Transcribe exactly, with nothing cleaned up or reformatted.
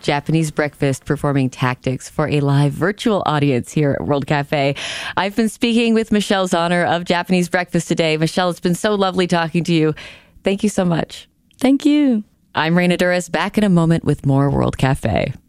Japanese Breakfast performing Tactics for a live virtual audience here at World Cafe. I've been speaking with Michelle Zauner of Japanese Breakfast today. Michelle, it's been so lovely talking to you. Thank you so much. Thank you. I'm Raina Duras, back in a moment with more World Cafe.